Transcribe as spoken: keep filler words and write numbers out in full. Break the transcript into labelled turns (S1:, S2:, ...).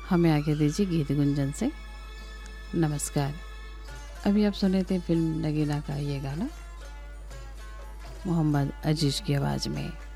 S1: हमें आगे दीजिए गीत गुंजन से। नमस्कार। अभी आप सुने थे फिल्म नगीना का ये गाना मोहम्मद अजीज की आवाज़ में।